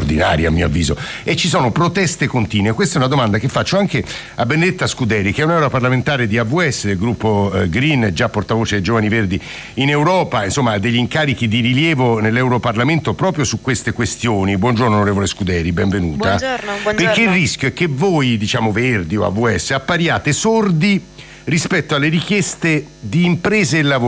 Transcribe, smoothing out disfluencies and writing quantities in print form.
straordinaria a mio avviso, e ci sono proteste continue. Questa è una domanda che faccio anche a Benedetta Scuderi, che è un'europarlamentare di AVS del gruppo Green, già portavoce dei Giovani Verdi in Europa, insomma ha degli incarichi di rilievo nell'Europarlamento proprio su queste questioni. Buongiorno onorevole Scuderi, benvenuta. Buongiorno. Perché il rischio è che voi, diciamo Verdi o AVS, appariate sordi rispetto alle richieste di imprese e lavoratori